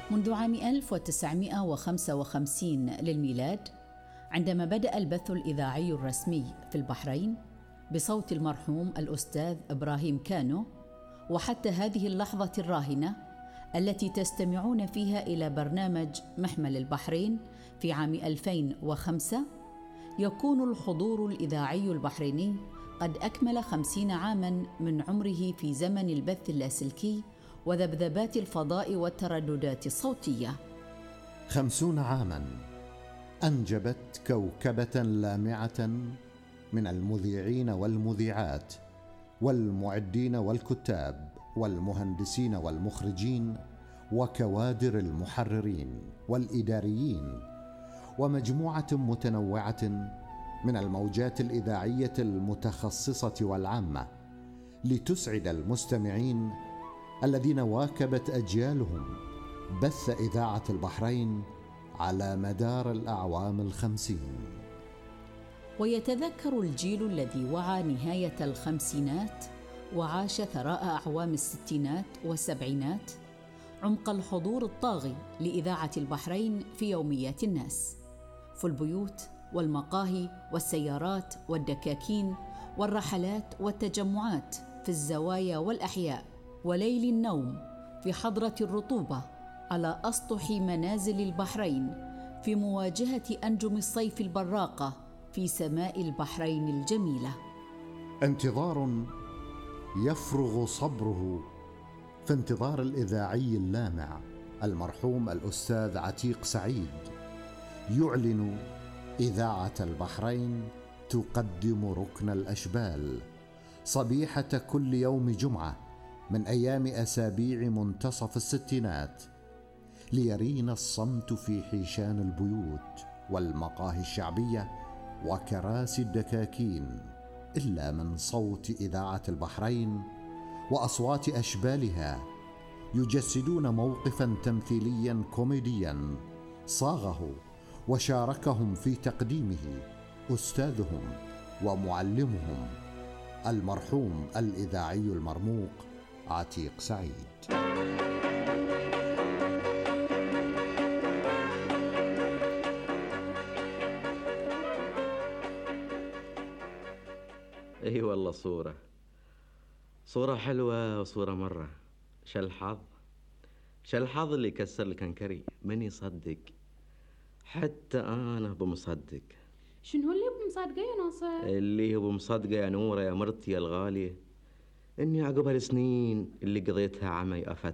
منذ عام 1955 للميلاد، عندما بدأ البث الإذاعي الرسمي في البحرين بصوت المرحوم الأستاذ إبراهيم كانو، وحتى هذه اللحظة الراهنة التي تستمعون فيها إلى برنامج محمل البحرين في عام 2005، يكون الحضور الإذاعي البحريني قد أكمل 50 عاماً من عمره في زمن البث اللاسلكي وذبذبات الفضاء والترددات الصوتية. 50 عاماً أنجبت كوكبة لامعة من المذيعين والمذيعات والمعدين والكتاب والمهندسين والمخرجين وكوادر المحررين والإداريين، ومجموعة متنوعة من الموجات الإذاعية المتخصصة والعامة، لتسعد المستمعين الذين واكبت أجيالهم بث إذاعة البحرين على مدار الأعوام 50. ويتذكر الجيل الذي وعى نهاية الخمسينات وعاش ثراء أعوام الستينات والسبعينات عمق الحضور الطاغي لإذاعة البحرين في يوميات الناس، في البيوت والمقاهي والسيارات والدكاكين والرحلات والتجمعات، في الزوايا والأحياء، وليل النوم في حضرة الرطوبة على أسطح منازل البحرين، في مواجهة أنجم الصيف البراقة في سماء البحرين الجميلة. انتظار يفرغ صبره في انتظار الإذاعي اللامع المرحوم الأستاذ عتيق سعيد، يعلن إذاعة البحرين تقدم ركن الأشبال صبيحة كل يوم جمعة من أيام أسابيع منتصف الستينات، ليرينا الصمت في حيشان البيوت والمقاهي الشعبية وكراسي الدكاكين، إلا من صوت إذاعة البحرين وأصوات أشبالها، يجسدون موقفاً تمثيلياً كوميدياً صاغه وشاركهم في تقديمه أستاذهم ومعلمهم المرحوم الإذاعي المرموق عتيق سعيد. اي والله صورة حلوة وصورة مرة. شو الحظ اللي كسر الكنكري، من يصدق؟ حتى انا بمصدق. شنو اللي بمصدقه يا ناصر؟ اللي هو بمصدقه يا نورة يا مرتي الغالية، اني عقب هالسنين اللي قضيتها عمي